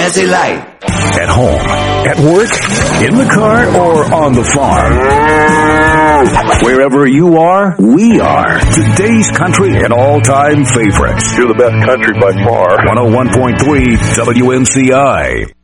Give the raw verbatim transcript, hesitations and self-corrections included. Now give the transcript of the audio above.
Jesse Light. At home, at work, in the car, or on the farm. Wherever you are, we are. Today's country and all-time favorites. You're the best country by far. one oh one point three W N C I.